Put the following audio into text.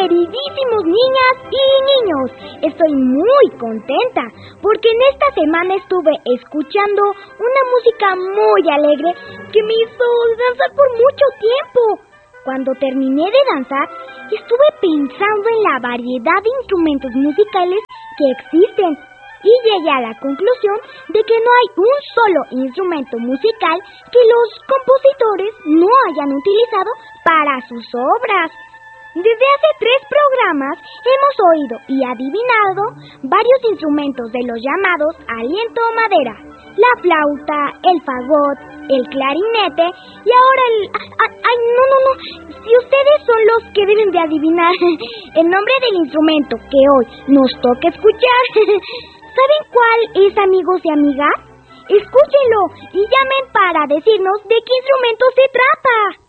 queridísimos niñas y niños, estoy muy contenta porque en esta semana estuve escuchando una música muy alegre que me hizo danzar por mucho tiempo. Cuando terminé de danzar, estuve pensando en la variedad de instrumentos musicales que existen y llegué a la conclusión de que no hay un solo instrumento musical que los compositores no hayan utilizado para sus obras. Desde hace 3 programas hemos oído y adivinado varios instrumentos de los llamados aliento madera, la flauta, el fagot, el clarinete y ahora el... No. Si ustedes son los que deben de adivinar el nombre del instrumento que hoy nos toca escuchar, ¿saben cuál es, amigos y amigas? Escúchenlo y llamen para decirnos de qué instrumento se trata.